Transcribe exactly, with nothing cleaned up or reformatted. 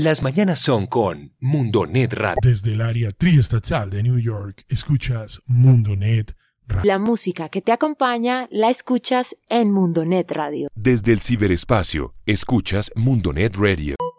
Las mañanas son con Mundonet Radio. Desde el área triestatal de New York, escuchas Mundonet Radio. La música que te acompaña la escuchas en Mundonet Radio. Desde el ciberespacio, escuchas Mundonet Radio.